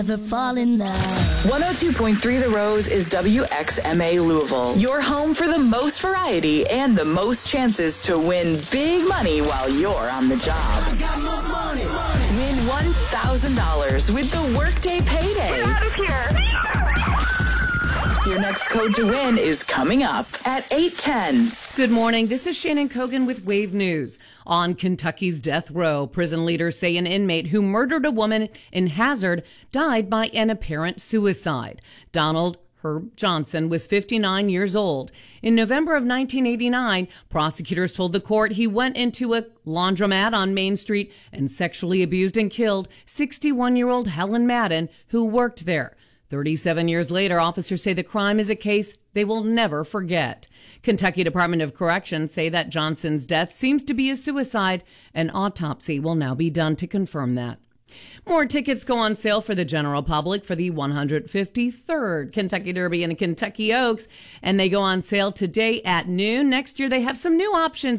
Never fall in love. 102.3 The Rose is WXMA Louisville. Your home for the most variety and the most chances to win big money while you're on the job. I got more money. Win $1,000 with the Workday Payday. Get out of here. Your next code to win is coming up at 8:10. Good morning. This is Shannon Kogan with Wave News. On Kentucky's death row, prison leaders say an inmate who murdered a woman in Hazard died by an apparent suicide. Donald Herb Johnson was 59 years old. In November of 1989, prosecutors told the court he went into a laundromat on Main Street and sexually abused and killed 61-year-old Helen Madden, who worked there. 37 years later, officers say the crime is a case they will never forget. Kentucky Department of Corrections say that Johnson's death seems to be a suicide. An autopsy will now be done to confirm that. More tickets go on sale for the general public for the 153rd Kentucky Derby in Kentucky Oaks, and they go on sale today at noon. Next year, they have some new options